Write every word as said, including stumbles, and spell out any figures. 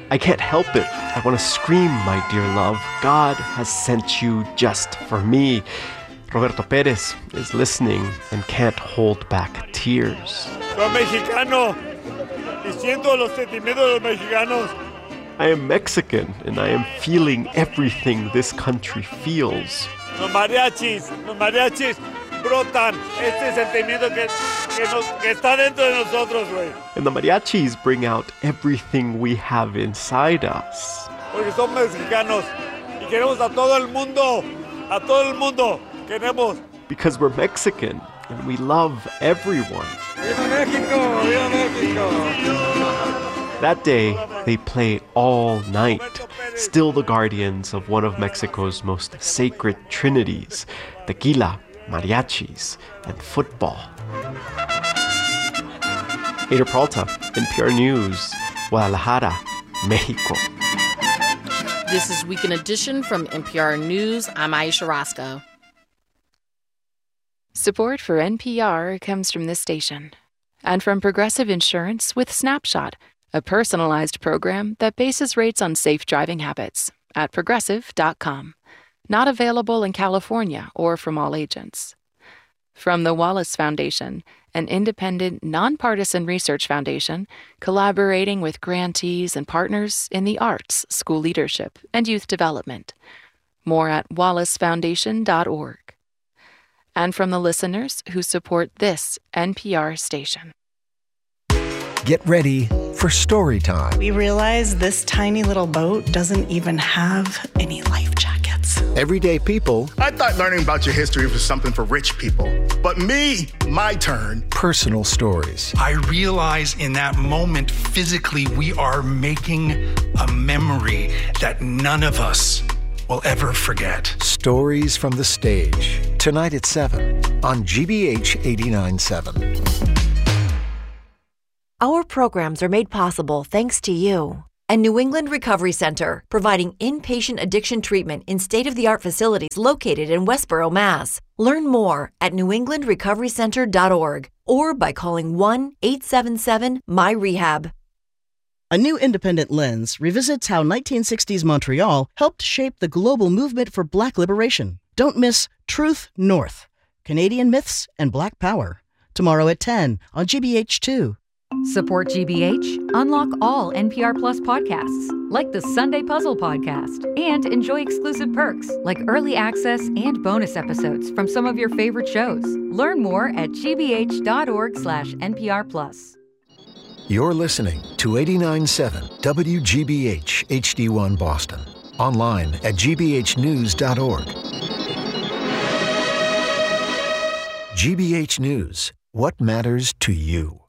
I can't help it. I want to scream, my dear love. God has sent you just for me. Roberto Perez is listening and can't hold back tears. Soy mexicano y siento los sentimientos de los mexicanos. I am Mexican and I am feeling everything this country feels. Los mariachis, los mariachis brotan este sentimiento que, que, nos, que está dentro de nosotros, güey. And the mariachis bring out everything we have inside us. Porque somos mexicanos y queremos a todo el mundo, a todo el mundo queremos. Because we're Mexican and we love everyone. ¡Viva México! ¡Viva México! That day, they play all night, still the guardians of one of Mexico's most sacred trinities, tequila, mariachis, and football. Ada Peralta, N P R News, Guadalajara, Mexico. This is Weekend Edition from N P R News. I'm Aisha Roscoe. Support for N P R comes from this station and from Progressive Insurance with Snapshot, a personalized program that bases rates on safe driving habits at progressive dot com. Not available in California or from all agents. From the Wallace Foundation, an independent, nonpartisan research foundation collaborating with grantees and partners in the arts, school leadership, and youth development. More at wallace foundation dot org. And from the listeners who support this N P R station. Get ready for story time. We realized this tiny little boat doesn't even have any life jackets. Everyday people. I thought learning about your history was something for rich people. But me, my turn. Personal stories. I realize in that moment, physically, we are making a memory that none of us will ever forget. Stories from the stage. Tonight at seven on G B H eighty-nine point seven. Our programs are made possible thanks to you. And New England Recovery Center, providing inpatient addiction treatment in state-of-the-art facilities located in Westboro, Mass. Learn more at new england recovery center dot org or by calling one eight seven seven M Y rehab. A new independent lens revisits how nineteen sixties Montreal helped shape the global movement for Black liberation. Don't miss Truth North, Canadian Myths and Black Power. Tomorrow at ten on G B H two. Support G B H, unlock all N P R Plus podcasts, like the Sunday Puzzle podcast, and enjoy exclusive perks, like early access and bonus episodes from some of your favorite shows. Learn more at g b h dot org slash N P R Plus. You're listening to eighty-nine point seven W G B H H D one Boston. Online at g b h news dot org. G B H News, what matters to you?